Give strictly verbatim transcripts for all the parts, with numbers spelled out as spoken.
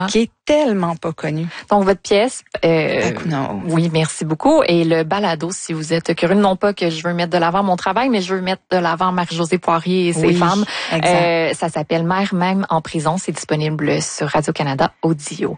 qui est tellement pas connu. Donc, votre pièce, euh, Bakuno. Oui, merci beaucoup. Et le balado, si vous êtes curieux, non pas que je veux mettre de l'avant mon travail, mais je veux mettre de l'avant Marie-Josée Poirier et ses oui, femmes. Euh, ça s'appelle Mère même en prison. C'est disponible sur Radio-Canada Audio.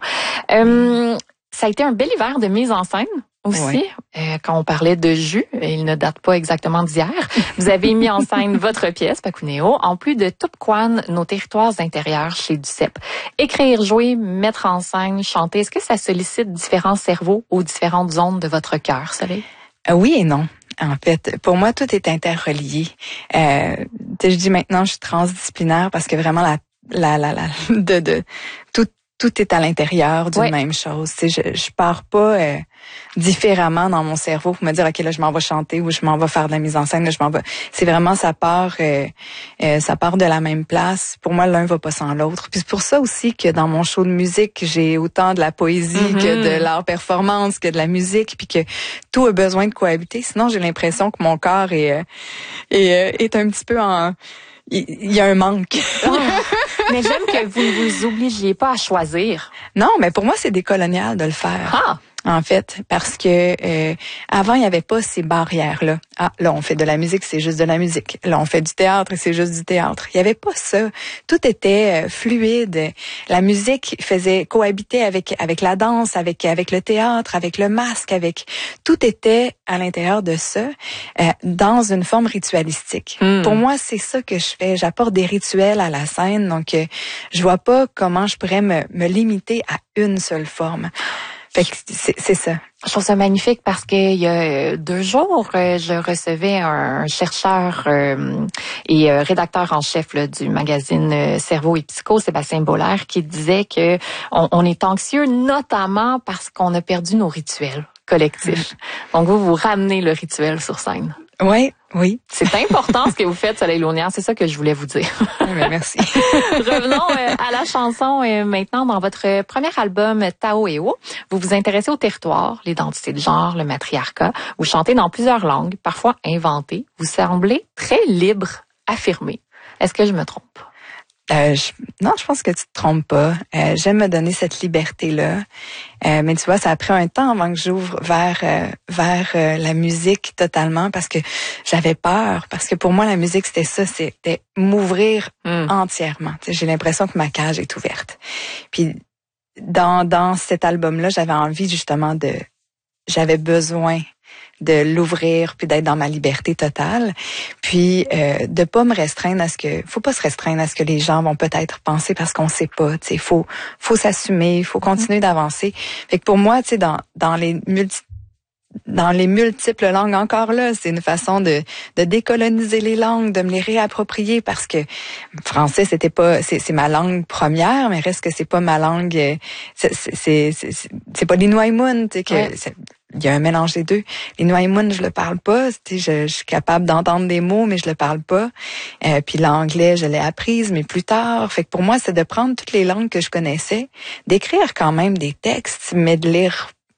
Euh, ça a été un bel hiver de mise en scène. Aussi, oui. euh, quand on parlait de jus, il ne date pas exactement d'hier. Vous avez mis en scène votre pièce, Bakunéo, en plus de Tupquan, nos territoires intérieurs chez Duceppe. Écrire, jouer, mettre en scène, chanter, est-ce que ça sollicite différents cerveaux ou différentes zones de votre cœur, Soleil? Euh, oui et non. En fait, pour moi, tout est interrelié. Euh, je dis maintenant, je suis transdisciplinaire parce que vraiment la, la, la, la de, de tout. Tout est à l'intérieur d'une ouais. même chose. Tu sais, je, je pars pas euh, différemment dans mon cerveau pour me dire ok là je m'en vais chanter ou je m'en vais faire de la mise en scène. Là, je m'en vais. C'est vraiment ça part, euh, euh, ça part de la même place. Pour moi, l'un va pas sans l'autre. Puis c'est pour ça aussi que dans mon show de musique, j'ai autant de la poésie mm-hmm. que de l'art performance, que de la musique, puis que tout a besoin de cohabiter. Sinon, j'ai l'impression que mon corps est euh, est, est un petit peu en il, il y a un manque. Oh, mais j'aime que vous ne vous obligiez pas à choisir. Non, mais pour moi, c'est décolonial de le faire. Ah! En fait, parce que euh, avant il y avait pas ces barrières là. Ah, là on fait de la musique, c'est juste de la musique. Là on fait du théâtre, c'est juste du théâtre. Il y avait pas ça. Tout était euh, fluide. La musique faisait cohabiter avec avec la danse, avec avec le théâtre, avec le masque, avec tout était à l'intérieur de ça euh, dans une forme ritualistique. Mm. Pour moi, c'est ça que je fais, j'apporte des rituels à la scène. Donc euh, je vois pas comment je pourrais me me limiter à une seule forme. Fait que c'est, c'est ça. Je trouve ça magnifique parce qu'il y a deux jours, je recevais un chercheur euh, et rédacteur en chef là, du magazine Cerveau et Psycho, Sébastien Bollaert, qui disait que on, on est anxieux notamment parce qu'on a perdu nos rituels collectifs. Mmh. Donc vous, vous ramenez le rituel sur scène. Oui, oui. C'est important ce que vous faites, Soleil Launière. C'est ça que je voulais vous dire. Oui, mais merci. Revenons euh, à la chanson euh, maintenant. Dans votre premier album, Tao et O, vous vous intéressez au territoire, l'identité de genre, le matriarcat. Vous chantez dans plusieurs langues, parfois inventées. Vous semblez très libre, affirmé. Est-ce que je me trompe? Euh, je, non, je pense que tu te trompes pas. Euh, j'aime me donner cette liberté-là. Euh, mais tu vois, ça a pris un temps avant que j'ouvre vers euh, vers euh, la musique totalement parce que j'avais peur. Parce que pour moi, la musique, c'était ça, c'était m'ouvrir mm. entièrement. Tu sais, j'ai l'impression que ma cage est ouverte. Puis dans dans cet album-là, j'avais envie justement de... J'avais besoin de l'ouvrir puis d'être dans ma liberté totale, puis euh, de pas me restreindre à ce que faut pas se restreindre à ce que les gens vont peut-être penser parce qu'on sait pas, tu sais, faut faut s'assumer, faut continuer d'avancer. Fait que pour moi, tu sais, dans dans les multi dans les multiples langues encore là, c'est une façon de de décoloniser les langues, de me les réapproprier parce que français c'était pas c'est c'est ma langue première, mais reste que c'est pas ma langue c'est c'est c'est c'est, c'est pas l'inuaimun, tu sais que ouais. c'est, il y a un mélange des deux. L'inuaimun, je le parle pas. Tu sais, je, je suis capable d'entendre des mots, mais je le parle pas. Euh, puis l'anglais, je l'ai apprise, mais plus tard. Fait que pour moi, c'est de prendre toutes les langues que je connaissais, d'écrire quand même des textes, mais de les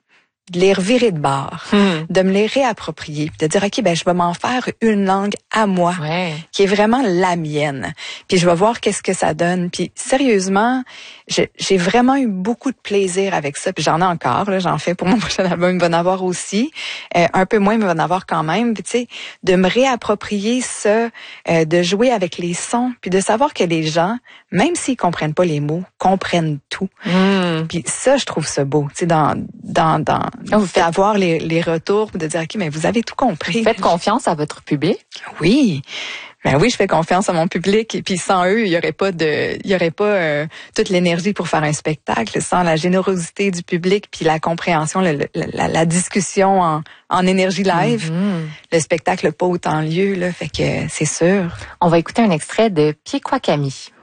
de les revirer de bord, hmm. de me les réapproprier, puis de dire ok ben je vais m'en faire une langue à moi, ouais. qui est vraiment la mienne. Puis je vais voir qu'est-ce que ça donne. Puis sérieusement, je, j'ai vraiment eu beaucoup de plaisir avec ça. Puis j'en ai encore, là, j'en fais pour mon prochain album, il va en avoir aussi, euh, un peu moins, mais il va en avoir quand même. Puis tu sais, de me réapproprier ça, euh, de jouer avec les sons, puis de savoir que les gens, même s'ils comprennent pas les mots, comprennent tout. Hmm. Puis ça, je trouve ça beau. Tu sais, dans dans dans Vous faites... d'avoir les, les retours, de dire, OK, mais vous avez tout compris. Vous faites confiance à votre public? Oui. Ben oui, je fais confiance à mon public. Et puis sans eux, il y aurait pas de, il y aurait pas euh, toute l'énergie pour faire un spectacle. Sans la générosité du public, puis la compréhension, le, le, la, la discussion en, en énergie live, mm-hmm. le spectacle n'a pas autant lieu. Là, fait que c'est sûr. On va écouter un extrait de Pied Kwakami.